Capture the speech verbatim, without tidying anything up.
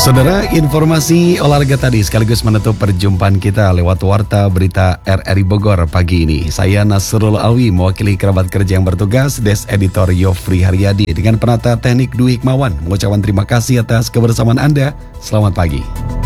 Saudara, informasi olahraga tadi sekaligus menutup perjumpaan kita lewat Warta Berita R R I Bogor pagi ini. Saya Nasrul Alwi mewakili kerabat kerja yang bertugas, Des Editor Yofri Haryadi dengan penata teknik Dwi Hikmawan mengucapkan terima kasih atas kebersamaan Anda. Selamat pagi.